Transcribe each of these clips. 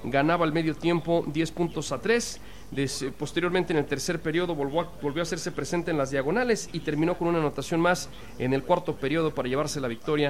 ganaba al medio tiempo 10-3. Posteriormente en el tercer periodo volvió a hacerse presente en las diagonales y terminó con una anotación más en el cuarto periodo para llevarse la victoria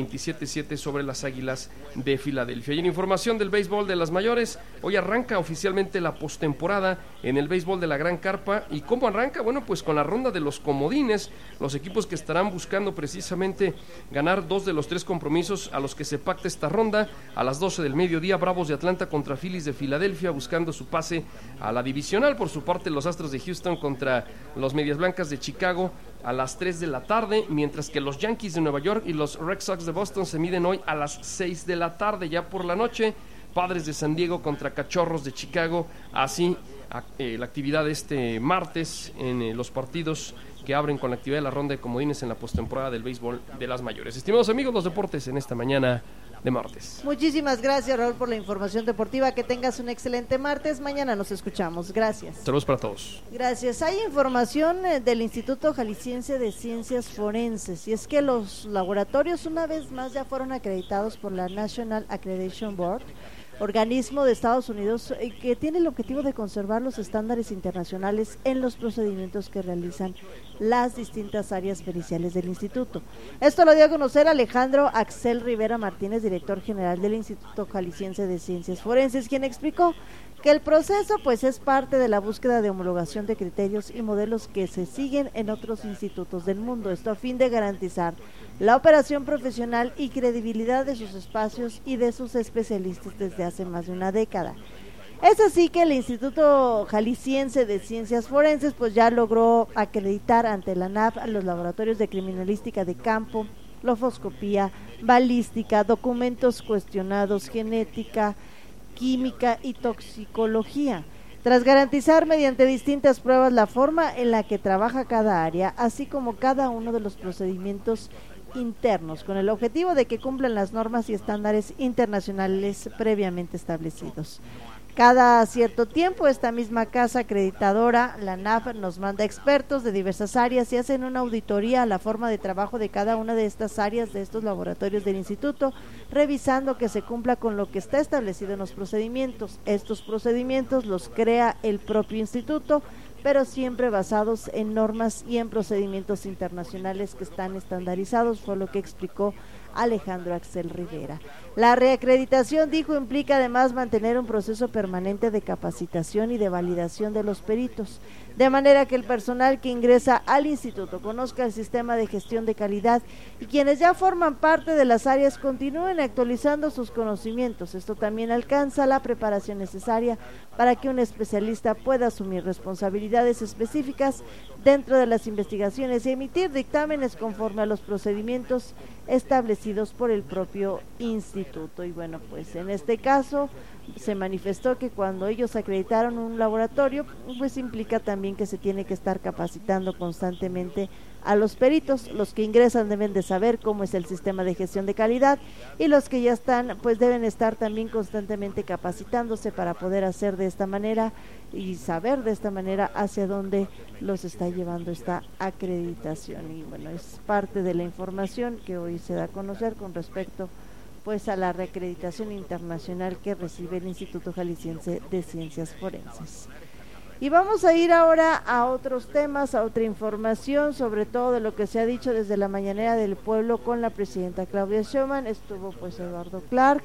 27-7 sobre las Águilas de Filadelfia. Y en información del béisbol de las mayores, hoy arranca oficialmente la postemporada en el béisbol de la Gran Carpa. ¿Y cómo arranca? Bueno, pues con la ronda de los comodines, los equipos que estarán buscando precisamente ganar 2 de los 3 compromisos a los que se pacta esta ronda. A las 12 del mediodía, Bravos de Atlanta contra Phillies de Filadelfia, buscando su pase a la divisional. Por su parte, los Astros de Houston contra los Medias Blancas de Chicago a las 3 de la tarde, mientras que los Yankees de Nueva York y los Red Sox de Boston se miden hoy a las 6 de la tarde. Ya por la noche, Padres de San Diego contra Cachorros de Chicago. Así la actividad este martes en los partidos que abren con la actividad de la ronda de comodines en la postemporada del béisbol de las mayores. Estimados amigos, los deportes en esta mañana de martes. Muchísimas gracias, Raúl, por la información deportiva. Que tengas un excelente martes. Mañana nos escuchamos. Gracias. Saludos para todos. Gracias. Hay información del Instituto Jalisciense de Ciencias Forenses, y es que los laboratorios una vez más ya fueron acreditados por la National Accreditation Board, organismo de Estados Unidos que tiene el objetivo de conservar los estándares internacionales en los procedimientos que realizan las distintas áreas periciales del instituto. Esto lo dio a conocer Alejandro Axel Rivera Martínez, director general del Instituto Jalisciense de Ciencias Forenses, quien explicó que el proceso pues es parte de la búsqueda de homologación de criterios y modelos que se siguen en otros institutos del mundo, esto a fin de garantizar la operación profesional y credibilidad de sus espacios y de sus especialistas desde hace más de una década. Es así que el Instituto Jalisciense de Ciencias Forenses pues ya logró acreditar ante la ANAF a los laboratorios de criminalística de campo, lofoscopía, balística, documentos cuestionados, genética, química y toxicología, tras garantizar mediante distintas pruebas la forma en la que trabaja cada área, así como cada uno de los procedimientos internos, con el objetivo de que cumplan las normas y estándares internacionales previamente establecidos. Cada cierto tiempo esta misma casa acreditadora, la ANAF, nos manda expertos de diversas áreas y hacen una auditoría a la forma de trabajo de cada una de estas áreas de estos laboratorios del instituto, revisando que se cumpla con lo que está establecido en los procedimientos. Estos procedimientos los crea el propio instituto, pero siempre basados en normas y en procedimientos internacionales que están estandarizados, fue lo que explicó Alejandro Axel Rivera. La reacreditación, dijo, implica además mantener un proceso permanente de capacitación y de validación de los peritos, de manera que el personal que ingresa al instituto conozca el sistema de gestión de calidad y quienes ya forman parte de las áreas continúen actualizando sus conocimientos. Esto también alcanza la preparación necesaria para que un especialista pueda asumir responsabilidades específicas dentro de las investigaciones y emitir dictámenes conforme a los procedimientos establecidos por el propio instituto. Y bueno, pues en este caso se manifestó que cuando ellos acreditaron un laboratorio, pues implica también que se tiene que estar capacitando constantemente a los peritos. Los que ingresan deben de saber cómo es el sistema de gestión de calidad y los que ya están pues deben estar también constantemente capacitándose para poder hacer de esta manera y saber de esta manera hacia dónde los está llevando esta acreditación. Y bueno, es parte de la información que hoy se da a conocer con respecto pues a la reacreditación internacional que recibe el Instituto Jalisciense de Ciencias Forenses. Y vamos a ir ahora a otros temas, a otra información, sobre todo de lo que se ha dicho desde la mañanera del pueblo con la presidenta Claudia Sheinbaum. Estuvo pues Eduardo Clark.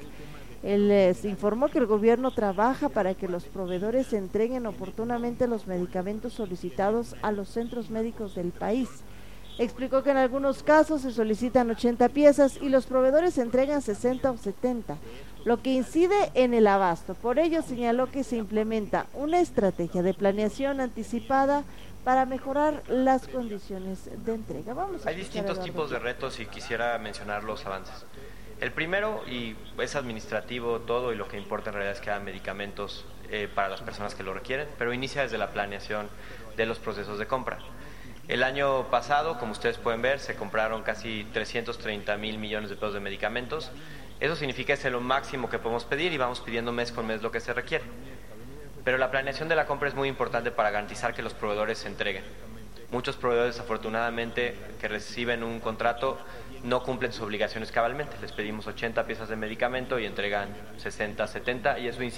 Él se informó que el gobierno trabaja para que los proveedores entreguen oportunamente los medicamentos solicitados a los centros médicos del país. Explicó que en algunos casos se solicitan 80 piezas y los proveedores entregan 60 o 70, lo que incide en el abasto. Por ello señaló que se implementa una estrategia de planeación anticipada para mejorar las condiciones de entrega. Hay distintos tipos de retos y quisiera mencionar los avances. El primero, y es administrativo todo, y lo que importa en realidad es que haya medicamentos para las personas que lo requieren, pero inicia desde la planeación de los procesos de compra. El año pasado, como ustedes pueden ver, se compraron casi 330,000 millones de pesos de medicamentos. Eso significa que es lo máximo que podemos pedir y vamos pidiendo mes con mes lo que se requiere. Pero la planeación de la compra es muy importante para garantizar que los proveedores se entreguen. Muchos proveedores, desafortunadamente, que reciben un contrato, no cumplen sus obligaciones cabalmente. Les pedimos 80 piezas de medicamento y entregan 60, 70, y eso